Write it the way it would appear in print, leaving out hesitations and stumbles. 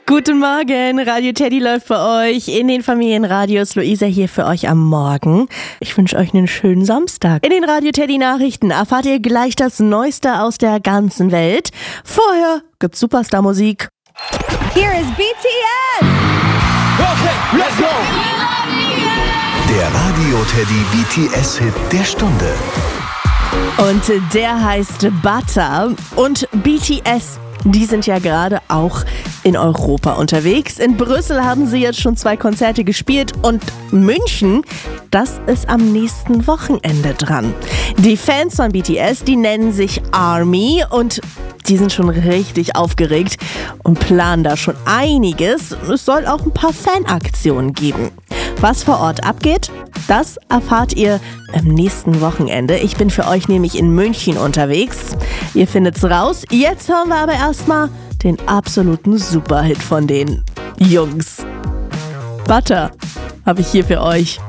Guten Morgen, Radio Teddy läuft bei euch in den Familienradios. Luisa hier für euch am Morgen. Ich wünsche euch einen schönen Samstag. In den Radio Teddy Nachrichten erfahrt ihr gleich das Neueste aus der ganzen Welt. Vorher gibt's Superstar-Musik. Here is BTS! Okay, let's go! Der Radio Teddy BTS-Hit der Stunde. Und der heißt Butter. Und BTS, die sind ja gerade auch in Europa unterwegs. In Brüssel haben sie jetzt schon 2 Konzerte gespielt und München, das ist am nächsten Wochenende dran. Die Fans von BTS, die nennen sich ARMY und die sind schon richtig aufgeregt und planen da schon einiges. Es soll auch ein paar Fanaktionen geben. Was vor Ort abgeht, das erfahrt ihr am nächsten Wochenende. Ich bin für euch nämlich in München unterwegs. Ihr findet's raus. Jetzt hören wir aber erstmal den absoluten Superhit von den Jungs. Butter habe ich hier für euch.